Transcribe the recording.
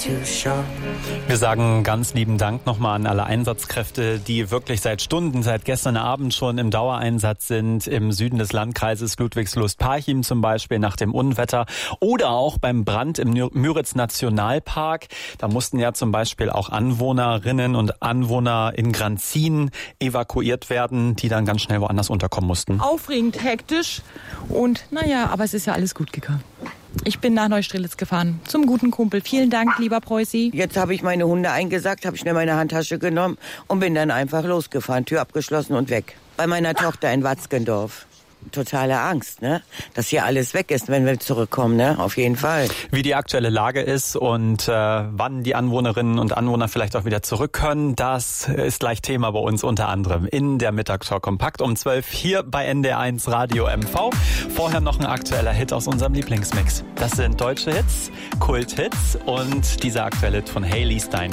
too short. Wir sagen ganz lieben Dank nochmal an alle Einsatzkräfte, die wirklich seit Stunden, seit gestern Abend schon im Dauereinsatz sind, im Süden des Landkreises Ludwigslust-Parchim zum Beispiel nach dem Unwetter oder auch beim Brand im Müritz-Nationalpark. Da mussten ja zum Beispiel auch Anwohnerinnen und Anwohner in Granzin evakuiert werden, die dann ganz schnell woanders unterkommen mussten. Aufregend, hektisch und naja, aber es ist ja alles gut gegangen. Ich bin nach Neustrelitz gefahren, zum guten Kumpel. Vielen Dank, lieber Preußi. Jetzt habe ich meine Hunde eingesackt, habe schnell meine Handtasche genommen und bin dann einfach losgefahren, Tür abgeschlossen und weg. Bei meiner Tochter in Watzgendorf. Totale Angst, ne? Dass hier alles weg ist, wenn wir zurückkommen, ne? Auf jeden Fall. Wie die aktuelle Lage ist und wann die Anwohnerinnen und Anwohner vielleicht auch wieder zurück können, das ist gleich Thema bei uns unter anderem in der Mittagsschau Kompakt um 12 hier bei NDR1 Radio MV. Vorher noch ein aktueller Hit aus unserem Lieblingsmix. Das sind deutsche Hits, Kulthits und dieser aktuelle Hit von Hayley Stein.